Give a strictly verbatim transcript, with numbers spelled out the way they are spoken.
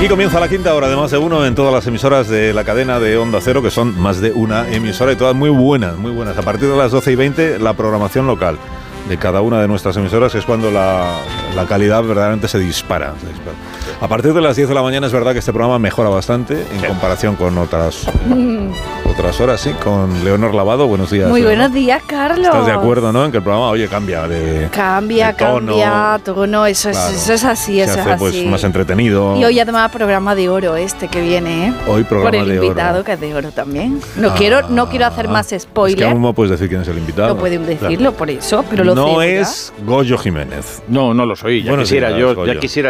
Aquí comienza la quinta hora de Más de Uno en todas las emisoras de la cadena de Onda Cero, que son más de una emisora y todas muy buenas, muy buenas. A partir de las doce y veinte, la programación local de cada una de nuestras emisoras es cuando la, la calidad verdaderamente se dispara, se dispara. A partir de las diez de la mañana es verdad que este programa mejora bastante en sí. comparación con otras mm. otras horas, sí, con Leonor Lavado. Buenos días. Muy Leonor. Buenos días, Carlos. ¿Estás de acuerdo, no? En que el programa, oye, cambia de Cambia, de tono, cambia, tono, eso, claro, es, eso es así, se eso hace, es así. Pues más entretenido. Y hoy además programa de oro este que viene, ¿eh? Hoy programa de oro. Por el invitado oro. que es de oro también. No ah, quiero no quiero hacer más spoiler. Es que aún no puedes decir quién es el invitado. No pueden decirlo, claro. por eso, pero lo No sé es Goyo Jiménez. No, no lo soy. Ya Buenos quisiera días, yo, Goyo. ya quisiera